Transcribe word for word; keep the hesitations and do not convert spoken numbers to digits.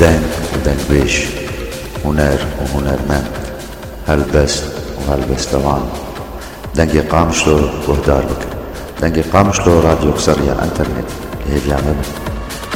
دنگ ودنگ بيش، هنر وهنرمند، هلبست وهلبستوان. دنگ قامشلو وهدار بك، دنگ قامشلو راديو قصرية انترنت اللي هي بيعمل